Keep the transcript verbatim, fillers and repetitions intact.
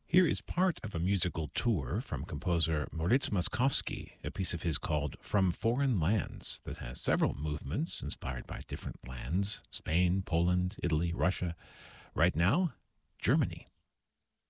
Here is part of a musical tour from composer Moritz Moszkowski, a piece of his called From Foreign Lands that has several movements inspired by different lands: Spain, Poland, Italy, Russia. Right now, Germany.